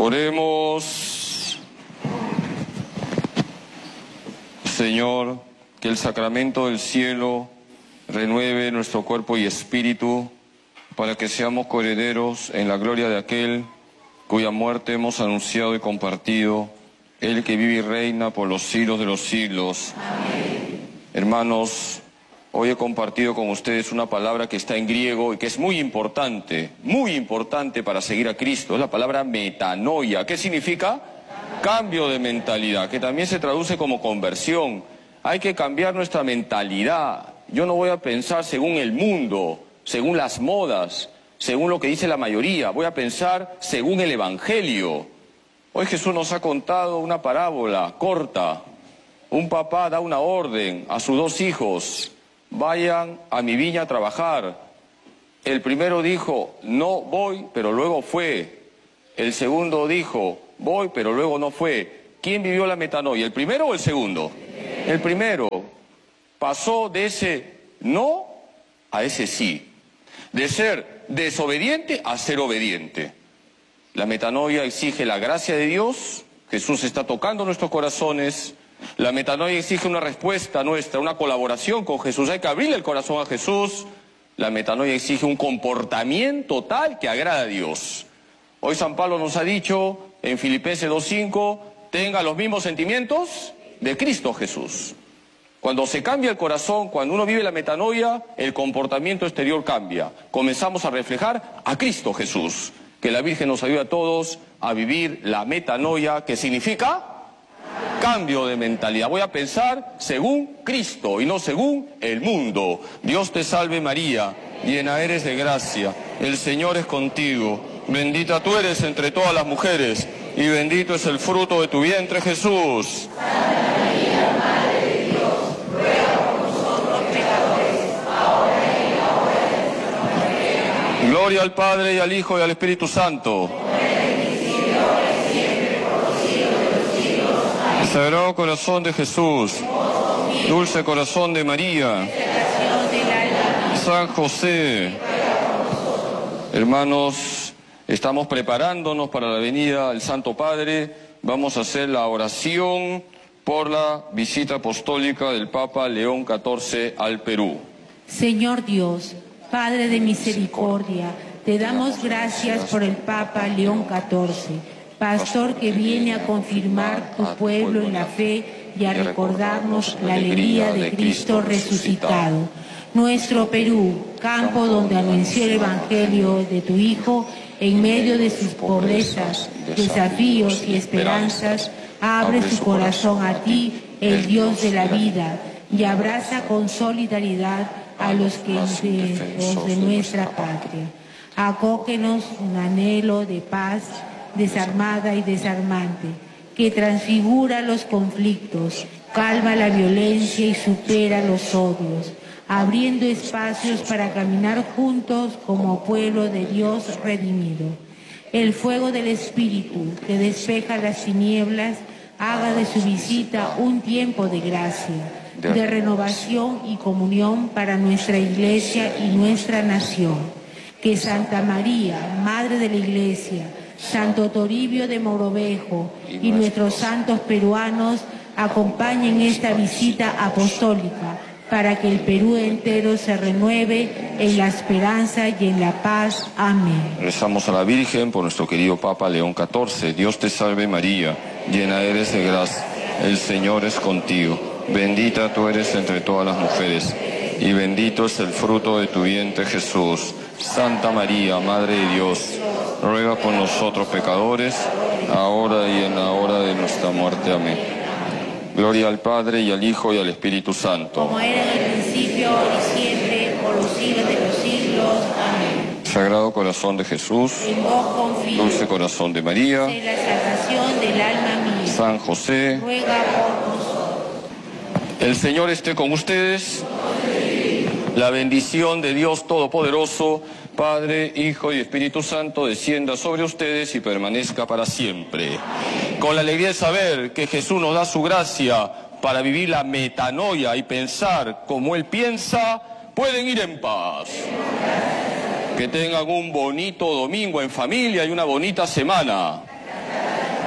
Oremos. Señor, que el sacramento del cielo renueve nuestro cuerpo y espíritu para que seamos coherederos en la gloria de aquel cuya muerte hemos anunciado y compartido, el que vive y reina por los siglos de los siglos. Amén. Hermanos, hoy he compartido con ustedes una palabra que está en griego y que es muy importante para seguir a Cristo. Es la palabra metanoia. ¿Qué significa? Cambio de mentalidad, que también se traduce como conversión. Hay que cambiar nuestra mentalidad. Yo no voy a pensar según el mundo, según las modas, según lo que dice la mayoría. Voy a pensar según el Evangelio. Hoy Jesús nos ha contado una parábola corta. Un papá da una orden a sus dos hijos: vayan a mi viña a trabajar. El primero dijo, no voy, pero luego fue. El segundo dijo, voy, pero luego no fue. ¿Quién vivió la metanoia, el primero o el segundo? El primero. Pasó de ese no a ese sí. De ser desobediente a ser obediente. La metanoia exige la gracia de Dios. Jesús está tocando nuestros corazones. La metanoia exige una respuesta nuestra, una colaboración con Jesús. Hay que abrirle el corazón a Jesús. La metanoia exige un comportamiento tal que agrada a Dios. Hoy San Pablo nos ha dicho en Filipenses 2:5, tenga los mismos sentimientos de Cristo Jesús. Cuando se cambia el corazón, cuando uno vive la metanoia, el comportamiento exterior cambia. Comenzamos a reflejar a Cristo Jesús. Que la Virgen nos ayude a todos a vivir la metanoia, que significa cambio de mentalidad. Voy a pensar según Cristo y no según el mundo. Dios te salve María, llena eres de gracia, el Señor es contigo. Bendita tú eres entre todas las mujeres y bendito es el fruto de tu vientre, Jesús. Santa María, Madre de Dios, ruega por nosotros pecadores, ahora y en la hora de nuestra muerte. Amén. Gloria al Padre y al Hijo y al Espíritu Santo. Sagrado Corazón de Jesús, Dulce Corazón de María, San José. Hermanos, estamos preparándonos para la venida del Santo Padre. Vamos a hacer la oración por la visita apostólica del Papa León XIV al Perú. Señor Dios, Padre de misericordia, te damos gracias por el Papa León XIV, pastor que viene a confirmar tu pueblo en la fe y a recordarnos la alegría de Cristo resucitado. Nuestro Perú, campo donde anunció el Evangelio de tu Hijo, en medio de sus pobrezas, desafíos y esperanzas, abre su corazón a ti, el Dios de la vida, y abraza con solidaridad a los que los de nuestra patria. Acógenos un anhelo de paz desarmada y desarmante, que transfigura los conflictos, calma la violencia y supera los odios, abriendo espacios para caminar juntos como pueblo de Dios redimido. El fuego del Espíritu, que despeja las tinieblas, haga de su visita un tiempo de gracia, de renovación y comunión para nuestra Iglesia y nuestra nación. Que Santa María, Madre de la Iglesia, Santo Toribio de Mogrovejo y nuestros santos peruanos acompañen esta visita apostólica para que el Perú entero se renueve en la esperanza y en la paz. Amén. Rezamos a la Virgen por nuestro querido Papa León XIV. Dios te salve María, llena eres de gracia, el Señor es contigo. Bendita tú eres entre todas las mujeres y bendito es el fruto de tu vientre Jesús. Santa María, Madre de Dios, ruega por nosotros pecadores, ahora y en la hora de nuestra muerte. Amén. Gloria al Padre y al Hijo y al Espíritu Santo. Como era en el principio, ahora y siempre, por los siglos de los siglos. Amén. Sagrado Corazón de Jesús, En vos confío. Dulce Corazón de María, Sé la salvación del alma mía. San José. Ruega por nosotros. El Señor esté con ustedes. La bendición de Dios Todopoderoso, Padre, Hijo y Espíritu Santo, descienda sobre ustedes y permanezca para siempre. Con la alegría de saber que Jesús nos da su gracia para vivir la metanoia y pensar como Él piensa, pueden ir en paz. Que tengan un bonito domingo en familia y una bonita semana.